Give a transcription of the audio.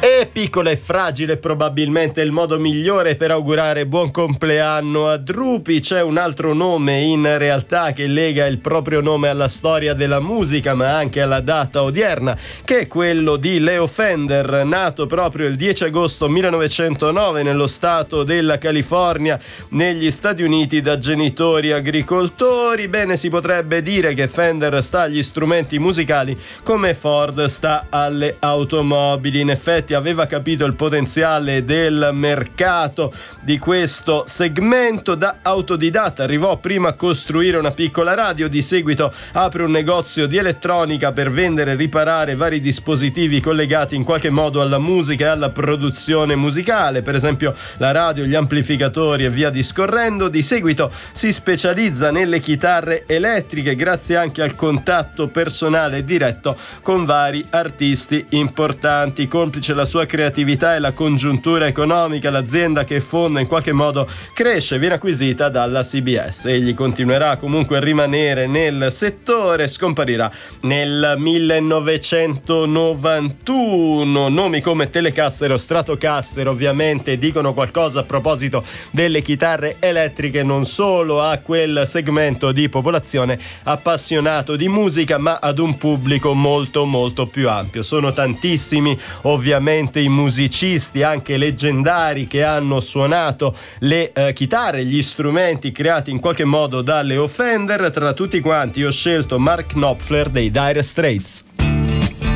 E piccola e fragile, probabilmente il modo migliore per augurare buon compleanno a Drupi. C'è un altro nome in realtà che lega il proprio nome alla storia della musica, ma anche alla data odierna, che è quello di Leo Fender, nato proprio il 10 agosto 1909 nello stato della California, negli Stati Uniti, da genitori agricoltori. Bene, si potrebbe dire che Fender sta agli strumenti musicali come Ford sta alle automobili. In effetti aveva capito il potenziale del mercato di questo segmento. Da autodidatta arrivò prima a costruire una piccola radio, di seguito apre un negozio di elettronica per vendere e riparare vari dispositivi collegati in qualche modo alla musica e alla produzione musicale, per esempio la radio, gli amplificatori e via discorrendo. Di seguito si specializza nelle chitarre elettriche, grazie anche al contatto personale e diretto con vari artisti importanti. Complice la sua creatività e la congiuntura economica, l'azienda che fonda in qualche modo cresce, viene acquisita dalla CBS. Egli continuerà comunque a rimanere nel settore, scomparirà nel 1991. Nomi come Telecaster o Stratocaster ovviamente dicono qualcosa a proposito delle chitarre elettriche, non solo a quel segmento di popolazione appassionato di musica, ma ad un pubblico molto molto più ampio. Sono tantissimi ovviamente i musicisti anche leggendari che hanno suonato le chitarre, gli strumenti creati in qualche modo da Leo Fender. Tra tutti quanti ho scelto Mark Knopfler dei Dire Straits.